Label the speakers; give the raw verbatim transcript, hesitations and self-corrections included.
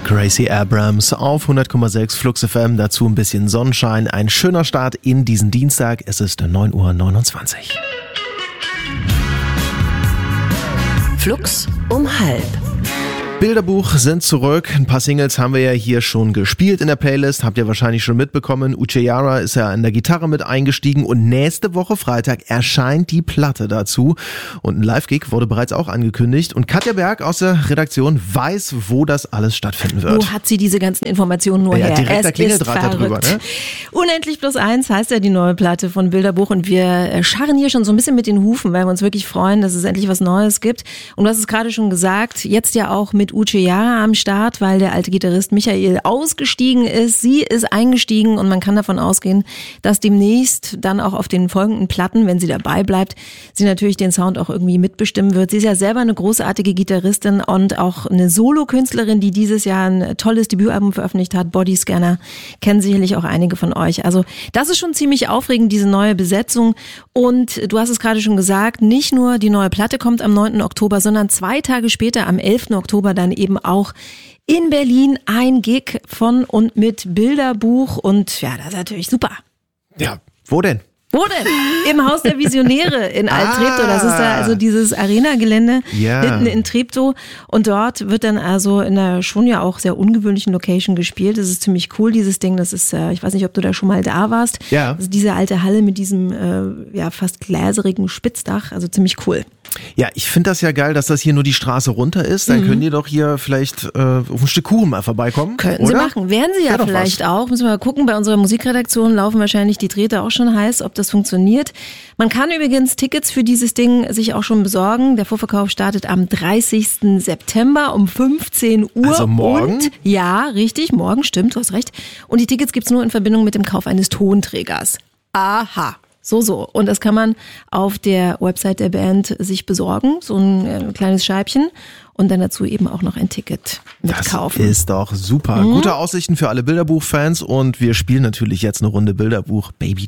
Speaker 1: Gracie Abrams auf hundert Komma sechs Flux F M, dazu ein bisschen Sonnenschein. Ein schöner Start in diesen Dienstag. Es ist neun Uhr neunundzwanzig.
Speaker 2: Flux um halb.
Speaker 1: Bilderbuch sind zurück. Ein paar Singles haben wir ja hier schon gespielt in der Playlist. Habt ihr wahrscheinlich schon mitbekommen. Uche Yara ist ja an der Gitarre mit eingestiegen und nächste Woche Freitag erscheint die Platte dazu. Und ein Live-Gig wurde bereits auch angekündigt. Und Katja Berg aus der Redaktion weiß, wo das alles stattfinden wird.
Speaker 2: Wo hat sie diese ganzen Informationen nur
Speaker 1: ja,
Speaker 2: her?
Speaker 1: Direkter Klingeldraht darüber, ne?
Speaker 2: Unendlich plus eins heißt ja die neue Platte von Bilderbuch und wir scharren hier schon so ein bisschen mit den Hufen, weil wir uns wirklich freuen, dass es endlich was Neues gibt. Und du hast es gerade schon gesagt, jetzt ja auch mit Uche Yara am Start, weil der alte Gitarrist Michael ausgestiegen ist. Sie ist eingestiegen und man kann davon ausgehen, dass demnächst dann auch auf den folgenden Platten, wenn sie dabei bleibt, sie natürlich den Sound auch irgendwie mitbestimmen wird. Sie ist ja selber eine großartige Gitarristin und auch eine Solokünstlerin, die dieses Jahr ein tolles Debütalbum veröffentlicht hat, Bodyscanner. Kennen sicherlich auch einige von euch. Also das ist schon ziemlich aufregend, diese neue Besetzung. Und du hast es gerade schon gesagt, nicht nur die neue Platte kommt am neunten Oktober, sondern zwei Tage später, am elften Oktober, dann eben auch in Berlin ein Gig von und mit Bilderbuch und ja, das ist natürlich super.
Speaker 1: Ja, wo denn?
Speaker 2: Wo denn? Im Haus der Visionäre in Alt-Treptow. Das ist da also dieses Arena-Gelände
Speaker 1: ja.
Speaker 2: mitten in Treptow. Und dort wird dann also in einer schon ja auch sehr ungewöhnlichen Location gespielt. Das ist ziemlich cool, dieses Ding. Das ist, ich weiß nicht, ob du da schon mal da warst.
Speaker 1: Ja.
Speaker 2: Das ist diese alte Halle mit diesem äh, ja fast gläserigen Spitzdach. Also ziemlich cool.
Speaker 1: Ja, ich finde das ja geil, dass das hier nur die Straße runter ist. Dann mhm. können die doch hier vielleicht äh, auf ein Stück Kuchen mal vorbeikommen.
Speaker 2: Könnten
Speaker 1: oder?
Speaker 2: sie machen. Werden sie ja, ja vielleicht auch. Müssen wir mal gucken. Bei unserer Musikredaktion laufen wahrscheinlich die Drähte auch schon heiß, ob das funktioniert. Man kann übrigens Tickets für dieses Ding sich auch schon besorgen. Der Vorverkauf startet am dreißigsten September um fünfzehn Uhr.
Speaker 1: Also morgen?
Speaker 2: Und, ja, richtig. Morgen, stimmt, du hast recht. Und die Tickets gibt's nur in Verbindung mit dem Kauf eines Tonträgers. Aha. So, so. Und das kann man auf der Website der Band sich besorgen. So ein äh, kleines Scheibchen. Und dann dazu eben auch noch ein Ticket mitkaufen.
Speaker 1: Das ist doch super. Mhm. Gute Aussichten für alle Bilderbuch-Fans. Und wir spielen natürlich jetzt eine Runde Bilderbuch Baby